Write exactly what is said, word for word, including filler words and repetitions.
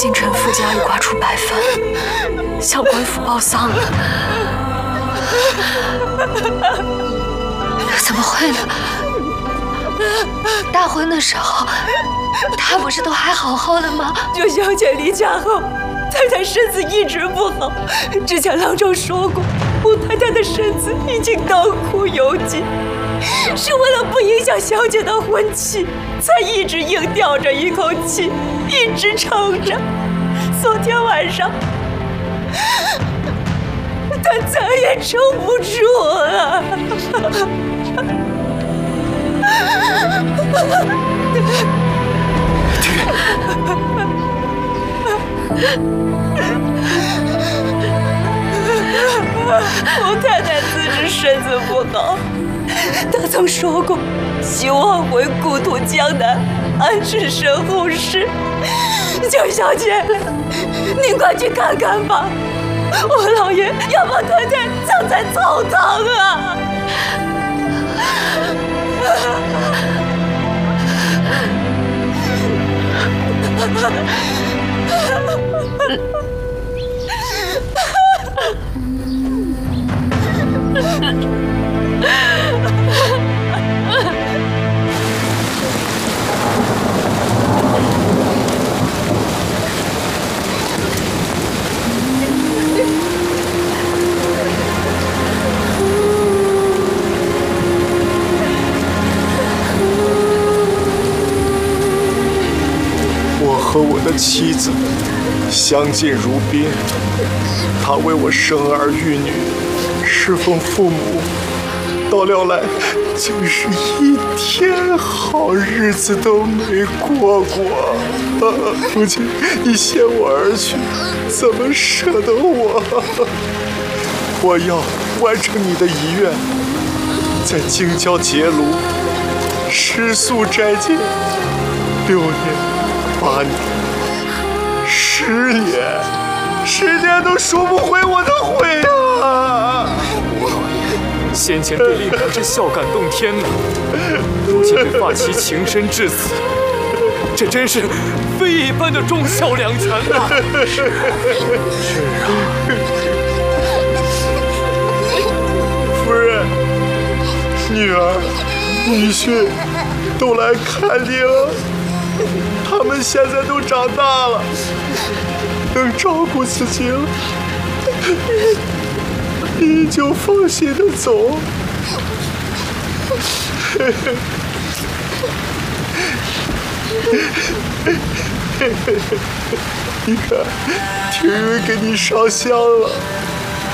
近臣傅家已刮出白帆，向官府报丧了。怎么会呢？大婚的时候，他不是都还好好的吗？ 九小姐离家后，太太身子一直不好。之前郎中说过，吴太太的身子已经刀枯油尽，是为了不影响小姐的婚期，才一直硬吊着一口气，一直撑着。昨天晚上，她再也撑不住了。吴太太自知身子不好，她曾说过，希望回故土江南安置身后事。九小姐，您快去看看吧，我老爷要把太太葬在草堂啊！ 和我的妻子相敬如宾，她为我生儿育女，侍奉父母，到料来就是一天好日子都没过过。父亲，你先我而去，怎么舍得我？我要完成你的遗愿，在京郊结庐，食宿斋戒六年。八年，十年，十年都赎不回我的悔啊！ 吴老爷先前对令可是孝感动天呐，如今对发妻情深至此，这真是非一般的忠孝两全呐！是是啊， 夫人，女儿、女婿都来看你了。他们现在都长大了，能照顾自己了，你就放心的走。你看，庭云给你烧香了。